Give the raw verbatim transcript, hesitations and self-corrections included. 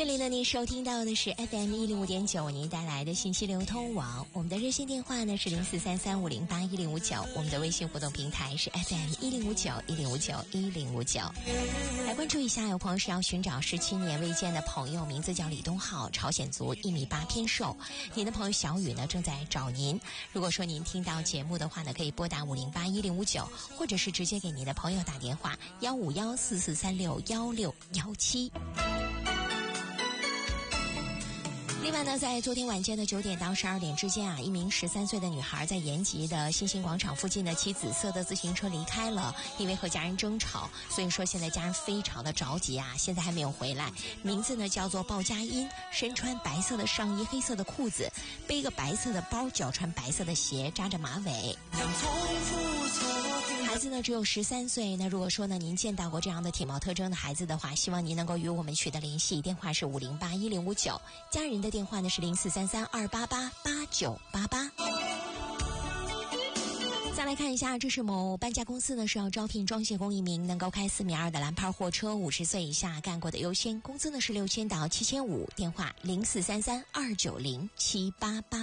这里呢，您收听到的是 F M 一零五点九，您带来的信息流通网。我们的热线电话呢是零四三三五零八一零五九，我们的微信互动平台是 F M 一零五九一零五九一零五九。来关注一下，有朋友是要寻找十七年未见的朋友，名字叫李东浩，朝鲜族，一米八偏瘦。您的朋友小雨呢正在找您。如果说您听到节目的话呢，可以拨打五零八一零五九，或者是直接给您的朋友打电话幺五幺四四三六幺六幺七。另外呢，在昨天晚间的九点到十二点之间啊，一名十三岁的女孩在延吉的新兴广场附近呢骑紫色的自行车离开了，因为和家人争吵，所以说现在家人非常的着急啊，现在还没有回来。名字呢叫做鲍佳音，身穿白色的上衣，黑色的裤子，背个白色的包，脚穿白色的鞋，扎着马尾。孩子呢只有十三岁，那如果说呢您见到过这样的体貌特征的孩子的话，希望您能够与我们取得联系，电话是五零八一零五九，家人的电话呢是零四三三二八八八九八八。再来看一下，这是某搬家公司呢是要招聘装卸工一名能够开四米二的蓝牌货车，五十岁以下干过的优先，工资呢是六千到七千五，电话零四三三二九零七八八